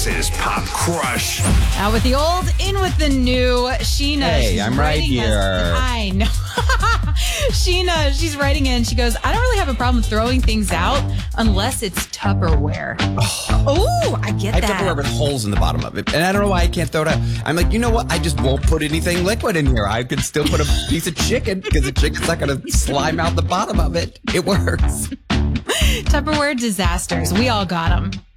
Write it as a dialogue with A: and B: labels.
A: Is Pop Crush.
B: Out with the old, in with the new. Sheena.
C: Hey, I'm right here.
B: I know. Sheena, she's writing in. She goes, I don't really have a problem throwing things out unless it's Tupperware. Oh, I get
C: I
B: that.
C: have Tupperware with holes in the bottom of it. And I don't know why I can't throw it out. I'm like, you know what? I just won't put anything liquid in here. I could still put a piece of chicken because the chicken's not going to slime out the bottom of it. It works.
B: Tupperware disasters. We all got them.